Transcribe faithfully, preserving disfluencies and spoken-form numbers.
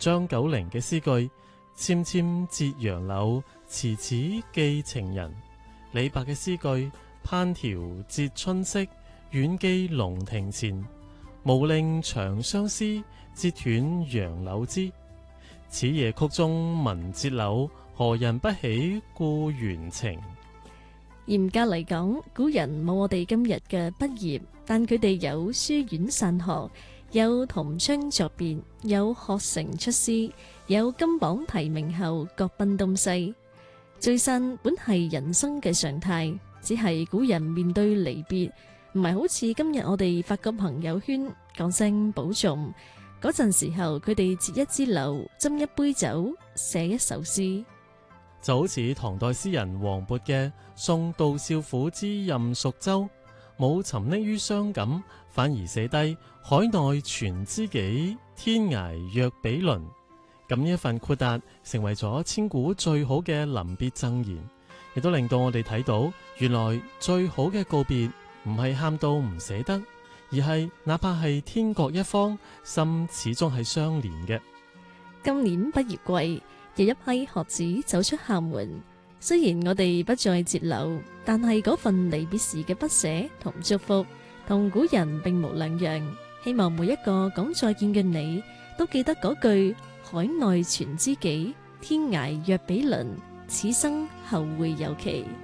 張九齡嘅詩句：纖纖折楊柳，遲遲寄情人。李白嘅詩句：烹調節春色，遠寄龍庭前。無令長相思，折斷楊柳枝。此夜曲中聞折柳，何人不起故園情？ 嚴格嚟講，古人冇我哋今日嘅畢業，但佢哋有書院散學，有同窗作別，有學成出師，有金榜題名後各奔東西。聚散本係人生嘅常態，只係古人面對離別，唔係好似今日我哋發個朋友圈講聲保重，嗰陣時候佢哋折一支柳，斟一杯酒，寫一首詩。 就好似唐代詩人王勃嘅《送杜少府之任蜀州》，冇沉溺於傷感，反而寫低海內存知己，天涯若比鄰。咁呢一份豁達成為咗千古最好嘅臨別贈言，亦都令到我哋睇到，原來最好嘅告別唔係喊到唔捨得，而係哪怕係天各一方，心始終係相連嘅。 今年畢業季，有一批學子走出校門，雖然我哋不再節流，但係嗰份離別時嘅不捨同祝福，同古人並無兩樣。希望每一個講再見嘅你，都記得嗰句海內存知己，天涯若比鄰，此生後會有期。